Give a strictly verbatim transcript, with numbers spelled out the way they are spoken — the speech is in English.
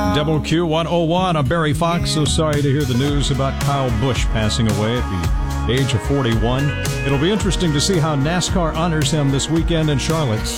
W Q one oh one. I'm Barry Fox. So sorry to hear the news about Kyle Busch passing away at the age of forty-one. It'll be interesting to see how NASCAR honors him this weekend in Charlotte.